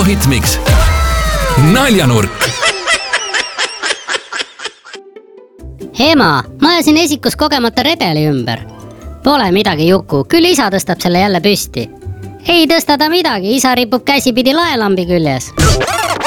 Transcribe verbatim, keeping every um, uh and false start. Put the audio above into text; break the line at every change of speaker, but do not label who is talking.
Algoritmiks. Naljanurk.
Ema, ma ajasin esikus kogemata redeli ümber. Pole midagi Juku, küll isa tõstab selle jälle püsti. Ei tõsta ta midagi, isa ripub käsipidi laelambi küljes.